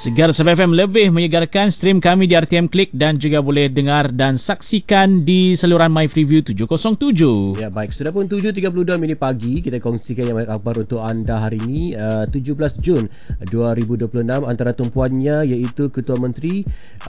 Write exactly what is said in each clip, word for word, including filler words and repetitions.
Segar Sabah F M lebih menyegarkan. Stream kami di R T M Click dan juga boleh dengar dan saksikan di saluran My Freeview tujuh kosong tujuh. Ya, baik. Sudah pun tujuh tiga puluh dua minit pagi. Kita kongsikan yang banyak khabar untuk anda hari ini, uh, tujuh belas Jun dua ribu dua puluh enam. Antara tumpuannya iaitu Ketua Menteri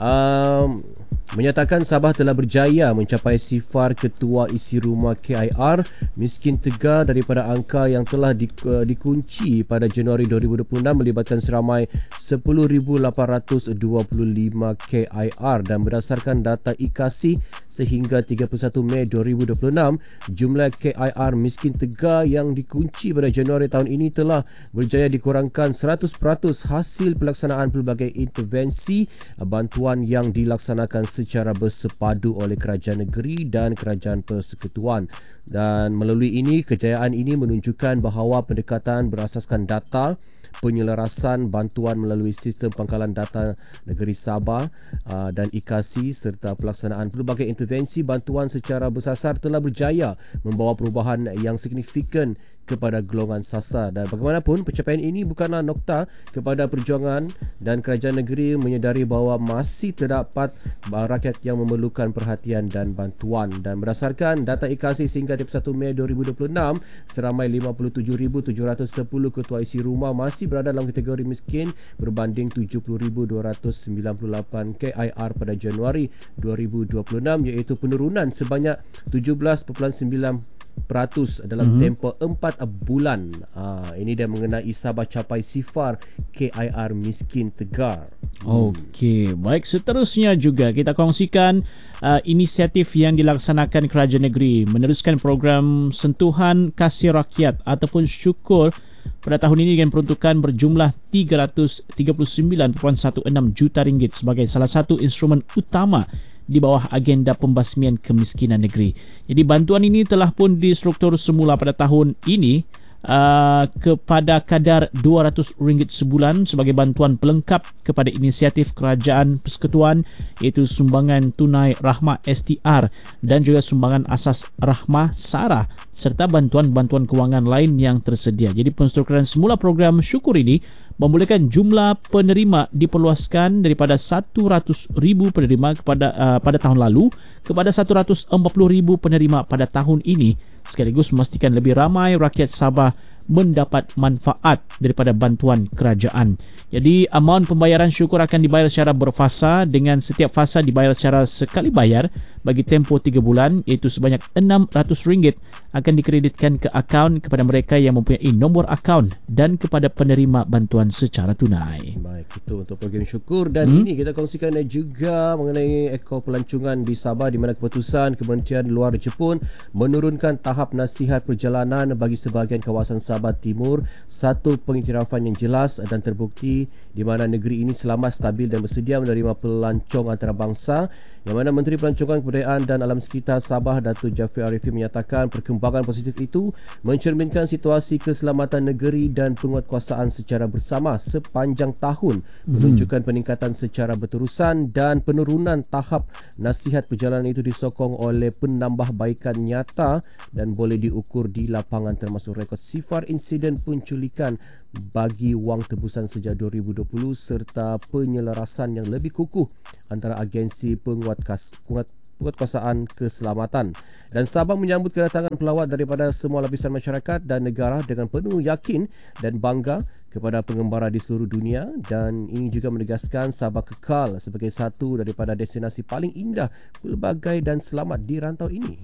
um, menyatakan Sabah telah berjaya mencapai sifar Ketua Isi Rumah K I R miskin tegar daripada angka yang telah di, uh, dikunci pada Januari dua ribu dua puluh enam melibatkan seramai sepuluh ribu lapan ratus dua puluh lima K I R, dan berdasarkan data I K A S I sehingga tiga puluh satu Mei dua ribu dua puluh enam, jumlah K I R miskin tegar yang dikunci pada Januari tahun ini telah berjaya dikurangkan seratus peratus hasil pelaksanaan pelbagai intervensi bantuan yang dilaksanakan secara bersepadu oleh kerajaan negeri dan kerajaan persekutuan. Dan melalui ini, kejayaan ini menunjukkan bahawa pendekatan berasaskan data, penyelarasan bantuan melalui sistem pangkalan data negeri Sabah uh, dan I K A S I serta pelaksanaan pelbagai intervensi bantuan secara bersasar telah berjaya membawa perubahan yang signifikan kepada golongan sasar. Dan bagaimanapun, pencapaian ini bukanlah nokta kepada perjuangan dan kerajaan negeri menyedari bahawa masih terdapat rakyat yang memerlukan perhatian dan bantuan. Dan berdasarkan data I K A S I sehingga tiga puluh satu Mei dua ribu dua puluh enam, seramai lima puluh tujuh ribu tujuh ratus sepuluh ketua isi rumah masih berada dalam kategori miskin berbanding tujuh puluh ribu dua ratus sembilan puluh lapan K I R pada Januari dua ribu dua puluh enam, iaitu penurunan sebanyak tujuh belas perpuluhan sembilan peratus dalam mm-hmm. tempoh empat bulan. Ha, ini dia mengenai Sabah capai sifar K I R miskin tegar. Okey, baik, seterusnya juga kita kongsikan uh, inisiatif yang dilaksanakan kerajaan negeri meneruskan program sentuhan kasih rakyat ataupun syukur pada tahun ini dengan peruntukan berjumlah tiga ratus tiga puluh sembilan perpuluhan enam belas juta ringgit sebagai salah satu instrumen utama di bawah agenda pembasmian kemiskinan negeri. Jadi bantuan ini telah pun distruktur semula pada tahun ini uh, kepada kadar dua ratus ringgit sebulan sebagai bantuan pelengkap kepada inisiatif kerajaan persekutuan, iaitu sumbangan tunai Rahmah S T R dan juga sumbangan asas Rahmah Sarah serta bantuan-bantuan kewangan lain yang tersedia. Jadi penstrukturan semula program syukur ini membolehkan jumlah penerima diperluaskan daripada seratus ribu penerima kepada uh, pada tahun lalu kepada seratus empat puluh ribu penerima pada tahun ini, sekaligus memastikan lebih ramai rakyat Sabah mendapat manfaat daripada bantuan kerajaan. Jadi amaun pembayaran syukur akan dibayar secara berfasa, dengan setiap fasa dibayar secara sekali bayar bagi tempoh tiga bulan, iaitu sebanyak enam ratus ringgit akan dikreditkan ke akaun kepada mereka yang mempunyai nombor akaun dan kepada penerima bantuan secara tunai. Baik, itu untuk program syukur. Dan hmm? ini kita kongsikan juga mengenai ekor pelancongan di Sabah, di mana keputusan Kementerian Luar Jepun menurunkan tahap nasihat perjalanan bagi sebahagian kawasan Sabah Timur, satu pengiktirafan yang jelas dan terbukti di mana negeri ini selamat, stabil dan bersedia menerima pelancong antarabangsa, yang mana Menteri Pelancongan Kebudayaan dan Alam Sekitar Sabah Datuk Jafri Arifin menyatakan perkembangan positif itu mencerminkan situasi keselamatan negeri dan penguatkuasaan secara bersama sepanjang tahun, menunjukkan peningkatan secara berterusan dan penurunan tahap nasihat perjalanan itu disokong oleh penambahbaikan nyata dan boleh diukur di lapangan, termasuk rekod sifar insiden penculikan bagi wang tebusan sejak dua ribu dua puluh serta penyelarasan yang lebih kukuh antara agensi penguatkas, penguatkuasaan keselamatan. Dan Sabah menyambut kedatangan pelawat daripada semua lapisan masyarakat dan negara dengan penuh yakin dan bangga kepada pengembara di seluruh dunia, dan ini juga menegaskan Sabah kekal sebagai satu daripada destinasi paling indah, pelbagai dan selamat di rantau ini.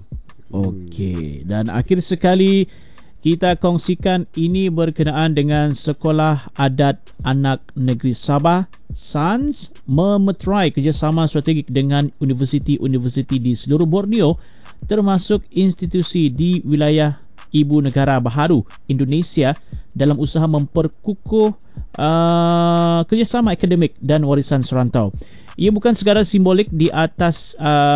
Okey, dan akhir sekali kita kongsikan ini berkenaan dengan Sekolah Adat Anak Negeri Sabah S A N S memeterai kerjasama strategik dengan universiti-universiti di seluruh Borneo, termasuk institusi di wilayah Ibu Negara Baharu Indonesia, dalam usaha memperkukuh uh, kerjasama akademik dan warisan serantau. Ia bukan sekadar simbolik di atas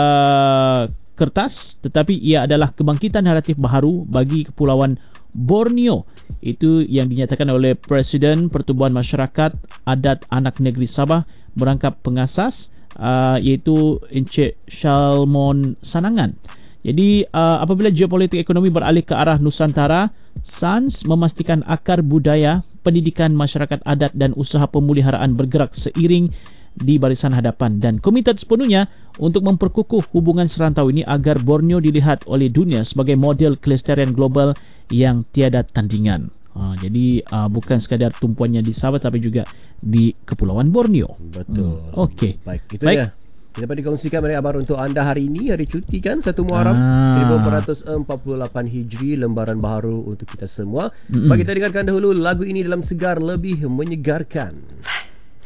uh, kertas, tetapi ia adalah kebangkitan naratif baharu bagi Kepulauan Borneo. Itu yang dinyatakan oleh Presiden Pertubuhan Masyarakat Adat Anak Negeri Sabah merangkap pengasas uh, iaitu Encik Shalmon Sanangan. Jadi uh, apabila geopolitik ekonomi beralih ke arah Nusantara, S A N S memastikan akar budaya, pendidikan masyarakat adat dan usaha pemeliharaan bergerak seiring di barisan hadapan dan komited sepenuhnya untuk memperkukuh hubungan serantau ini agar Borneo dilihat oleh dunia sebagai model kelestarian global yang tiada tandingan. Ha, jadi uh, bukan sekadar tumpuannya di Sabah tapi juga di Kepulauan Borneo. Betul. Hmm. Okey. Baik, itu Baik. dia. Kita dapat dikongsikan menarik kabar untuk anda hari ini, hari cuti kan, satu Muharram Ah. seribu empat ratus empat puluh lapan Hijri, lembaran baharu untuk kita semua. Mm-mm. Bagi kita dengarkan dahulu lagu ini dalam Segar Lebih Menyegarkan.